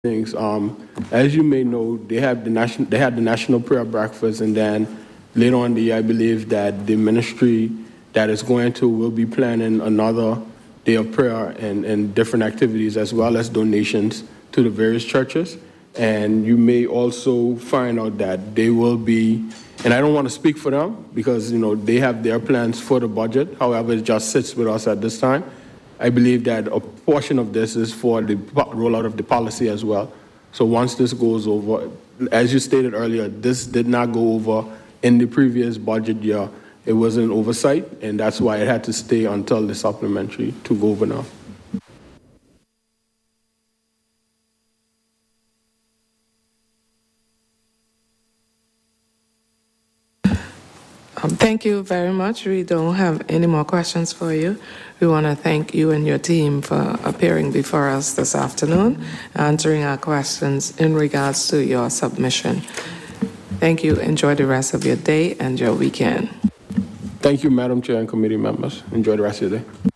things. As you may know, they had the national prayer breakfast, and then later on in the year, I believe that the ministry that is going to will be planning another day of prayer and different activities, as well as donations to the various churches. And you may also find out that they will be, and I don't want to speak for them because they have their plans for the budget. However, it just sits with us at this time. I believe that a portion of this is for the rollout of the policy as well. So once this goes over, as you stated earlier, this did not go over in the previous budget year. It was an oversight, and that's why it had to stay until the supplementary to go over now. Thank you very much. We don't have any more questions for you. We want to thank you and your team for appearing before us this afternoon, answering our questions in regards to your submission. Thank you. Enjoy the rest of your day and your weekend. Thank you, Madam Chair and committee members. Enjoy the rest of your day.